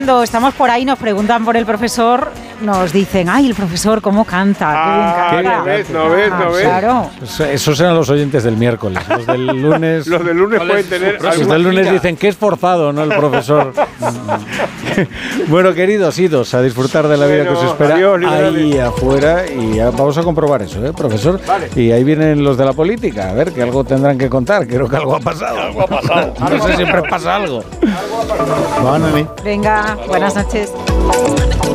Cuando estamos por ahí nos preguntan por el profesor, nos dicen, ay, el profesor cómo canta, qué bien canta. ¿No ves? Claro. Esos eran los oyentes del miércoles. Los del lunes. Los del lunes pueden tener. Los del lunes dicen que es forzado, ¿no? El profesor. Bueno, queridos, idos a disfrutar de la vida que os espera ahí afuera. Y vamos a comprobar eso, profesor? Vale. Y ahí vienen los de la política. A ver, que algo tendrán que contar. Creo que algo ha pasado. No sé, siempre pasa algo. Venga, buenas noches.